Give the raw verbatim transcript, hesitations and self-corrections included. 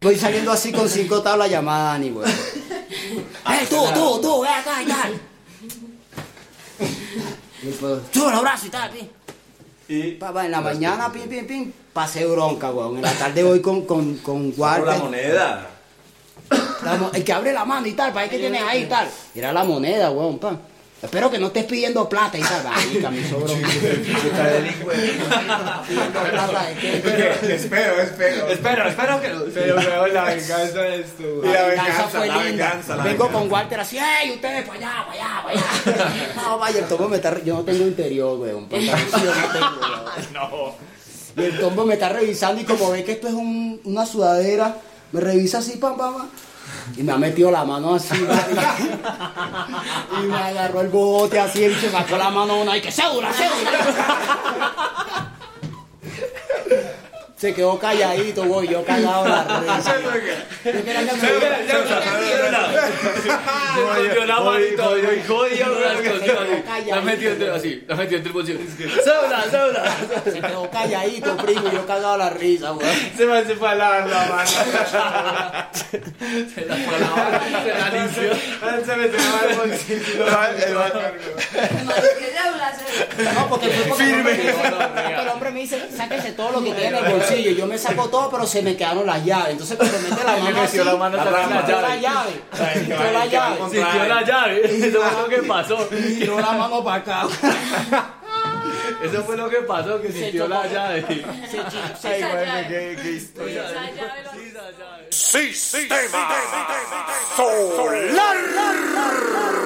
Voy saliendo así con cinco tablas llamada Dani, güey. ¡Eh, tú, tú, tú, ve acá y tal! Y pues, sube los brazos y tal, pin. Y papá, en la mañana, pin, pin, pin, pasé bronca, weón. En la tarde voy con, con, con Walter. la moneda. La, el que abre la mano y tal, para ver qué tienes ahí y tal. Era la moneda, weón, pa. Espero que no estés pidiendo plata y tal. Marica, me sobró. Está delincuente. Pidiendo plata, es que... Espero, espero. Espero, espero que lo... Pero weón, la venganza es tu. Y la venganza venganza, fue la linda. venganza, la Vengo venganza. con Walter así, ¡ey! Ustedes para allá, para allá, para allá. No, vaya, el tombo me está... Yo no tengo interior, weón. Pantalón sí yo no tengo, weón. No. Y el tombo me está revisando y como ve que esto es un, una sudadera, me revisa así, pam, pam, pam. Y me ha metido la mano así, marica. Y me agarró el bote así y se sacó la mano una y que cédula, cédula. Se quedó calladito, güey, yo cagado la risa. Yo quería que me Yo la manito, yo jodía, La la metió entre así, la metió entre el bolsillo. ¡Sola, sola! Se quedó calladito, primo, yo cagado la risa, güey. Se me hace para lavar la mano. Se la fue a lavar, se la limpió. Se metió el bolsillo. No, porque fue porque el hombre me dice, porque el hombre me dice, sáquese todo lo que tiene en el bolsillo. Yo me saco todo, pero se me quedaron las llaves. Entonces cuando mete la mano así, metió la mano atrás de la sintió la llave. llave. Sintió la llave. Sintió la llave. Eso fue lo que pasó. Tiró la mano para acá. Eso fue lo que pasó, que sintió la llave. Se chi- se- Ay, bueno, qué, qué historia. Sistema Solar.